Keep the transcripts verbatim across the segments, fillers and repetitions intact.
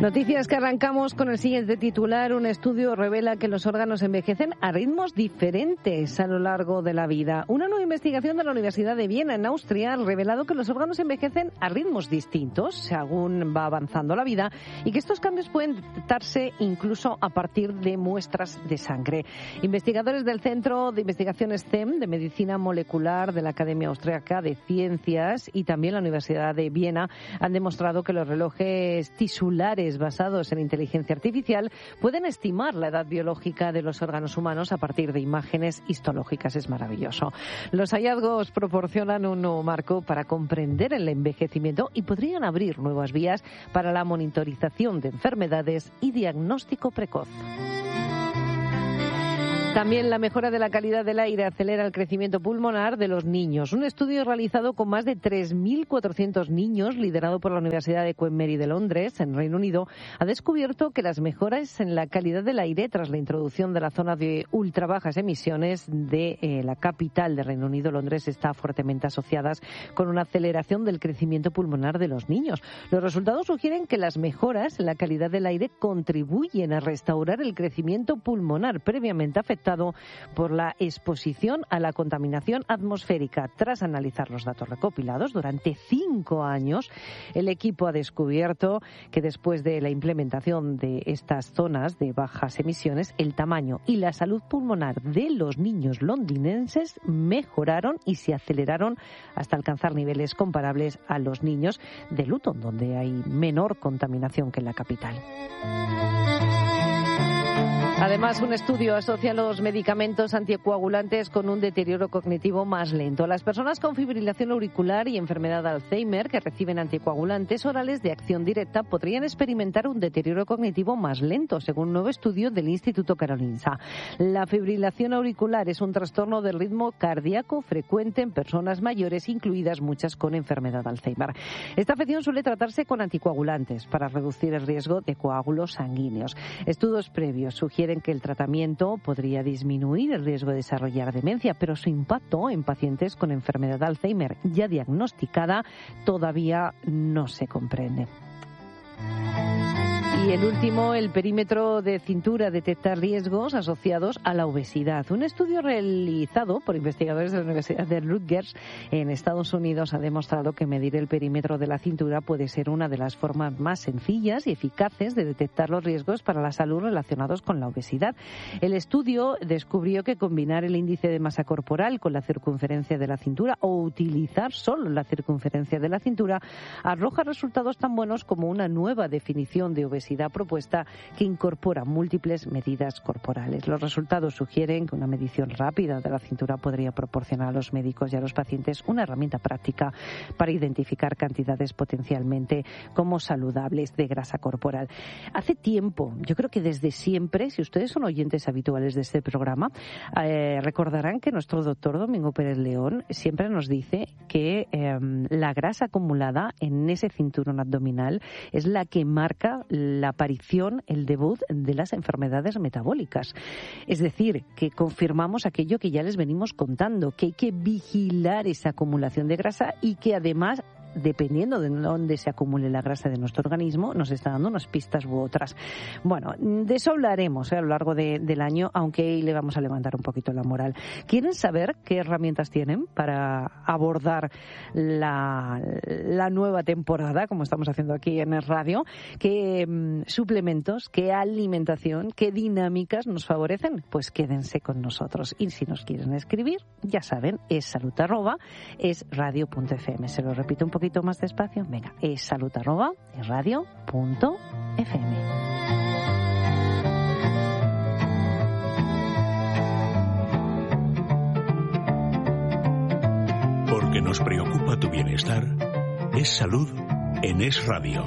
Noticias que arrancamos con el siguiente titular. Un estudio revela que los órganos envejecen a ritmos diferentes a lo largo de la vida. Una nueva investigación de la Universidad de Viena, en Austria, ha revelado que los órganos envejecen a ritmos distintos según va avanzando la vida y que estos cambios pueden detectarse incluso a partir de muestras de sangre. Investigadores del Centro de Investigaciones C E M de Medicina Molecular de la Academia Austriaca de Ciencias y también la Universidad de Viena han demostrado que los relojes tisulares basados en inteligencia artificial pueden estimar la edad biológica de los órganos humanos a partir de imágenes histológicas. Es maravilloso. Los hallazgos proporcionan un nuevo marco para comprender el envejecimiento y podrían abrir nuevas vías para la monitorización de enfermedades y diagnóstico precoz. También la mejora de la calidad del aire acelera el crecimiento pulmonar de los niños. Un estudio realizado con más de tres mil cuatrocientos niños, liderado por la Universidad de Queen Mary de Londres, en Reino Unido, ha descubierto que las mejoras en la calidad del aire tras la introducción de la zona de ultra bajas emisiones de eh, la capital de Reino Unido, Londres, están fuertemente asociadas con una aceleración del crecimiento pulmonar de los niños. Los resultados sugieren que las mejoras en la calidad del aire contribuyen a restaurar el crecimiento pulmonar previamente afectado por la exposición a la contaminación atmosférica. Tras analizar los datos recopilados durante cinco años, el equipo ha descubierto que después de la implementación de estas zonas de bajas emisiones, el tamaño y la salud pulmonar de los niños londinenses mejoraron y se aceleraron hasta alcanzar niveles comparables a los niños de Luton, donde hay menor contaminación que en la capital. Además, un estudio asocia los medicamentos anticoagulantes con un deterioro cognitivo más lento. Las personas con fibrilación auricular y enfermedad de Alzheimer que reciben anticoagulantes orales de acción directa podrían experimentar un deterioro cognitivo más lento, según un nuevo estudio del Instituto Karolinska. La fibrilación auricular es un trastorno del ritmo cardíaco frecuente en personas mayores, incluidas muchas con enfermedad de Alzheimer. Esta afección suele tratarse con anticoagulantes para reducir el riesgo de coágulos sanguíneos. Estudios previos sugieren que el tratamiento podría disminuir el riesgo de desarrollar demencia, pero su impacto en pacientes con enfermedad de Alzheimer ya diagnosticada todavía no se comprende. Y el último, el perímetro de cintura detecta riesgos asociados a la obesidad. Un estudio realizado por investigadores de la Universidad de Rutgers en Estados Unidos ha demostrado que medir el perímetro de la cintura puede ser una de las formas más sencillas y eficaces de detectar los riesgos para la salud relacionados con la obesidad. El estudio descubrió que combinar el índice de masa corporal con la circunferencia de la cintura o utilizar solo la circunferencia de la cintura arroja resultados tan buenos como una nueva definición de obesidad propuesta que incorpora múltiples medidas corporales. Los resultados sugieren que una medición rápida de la cintura podría proporcionar a los médicos y a los pacientes una herramienta práctica para identificar cantidades potencialmente como saludables de grasa corporal. Hace tiempo, yo creo que desde siempre, si ustedes son oyentes habituales de este programa, eh, recordarán que nuestro doctor Domingo Pérez León siempre nos dice que eh, la grasa acumulada en ese cinturón abdominal es la que marca la aparición, el debut de las enfermedades metabólicas. Es decir, que confirmamos aquello que ya les venimos contando, que hay que vigilar esa acumulación de grasa y que además, dependiendo de dónde se acumule la grasa de nuestro organismo, nos está dando unas pistas u otras. Bueno, de eso hablaremos ¿eh? a lo largo de, del año, aunque ahí le vamos a levantar un poquito la moral. ¿Quieren saber qué herramientas tienen para abordar la, la nueva temporada, como estamos haciendo aquí en el radio? ¿Qué mmm, suplementos, qué alimentación, qué dinámicas nos favorecen? Pues quédense con nosotros. Y si nos quieren escribir, ya saben, es salud arroba es radio punto f m. Se lo repito un poco poquito más despacio. Venga, es salud arroba es radio punto f m. Porque nos preocupa tu bienestar, es salud en Es Radio.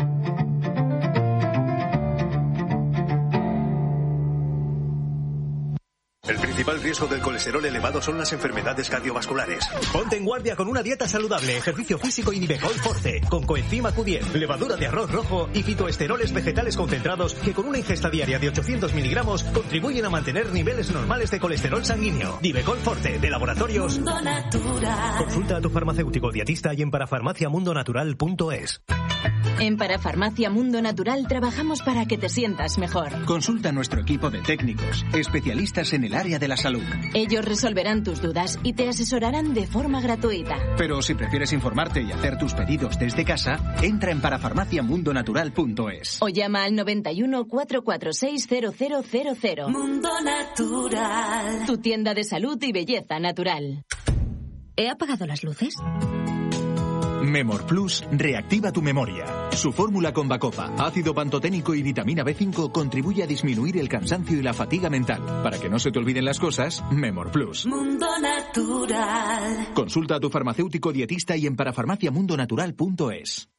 El principal riesgo del colesterol elevado son las enfermedades cardiovasculares. Ponte en guardia con una dieta saludable, ejercicio físico y Nivecol Forte, con coenzima Q diez, levadura de arroz rojo y fitoesteroles vegetales concentrados que con una ingesta diaria de ochocientos miligramos contribuyen a mantener niveles normales de colesterol sanguíneo. Nivecol Forte, de Laboratorios Mundo Natural. Consulta a tu farmacéutico dietista y en parafarmaciamundonatural punto es. En Parafarmacia Mundo Natural trabajamos para que te sientas mejor. Consulta a nuestro equipo de técnicos, especialistas en el área de la salud. Ellos resolverán tus dudas y te asesorarán de forma gratuita. Pero si prefieres informarte y hacer tus pedidos desde casa, entra en parafarmacia mundo natural punto es. O llama al noventa y uno, cuatrocientos cuarenta y seis, cero cero cero cero. Mundo Natural. Tu tienda de salud y belleza natural. ¿He apagado las luces? Memor Plus reactiva tu memoria. Su fórmula con Bacopa, ácido pantoténico y vitamina B cinco contribuye a disminuir el cansancio y la fatiga mental. Para que no se te olviden las cosas, Memor Plus. Mundo Natural. Consulta a tu farmacéutico dietista y en parafarmacia mundo natural punto es.